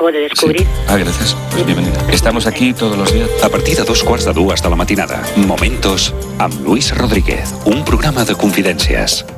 acabo de descubrir. Sí. Gracias. Pues bienvenida. Estamos aquí todos los días. A partir de 2:15 de la matinada. Momentos amb Luis Rodríguez. Un programa de confidències.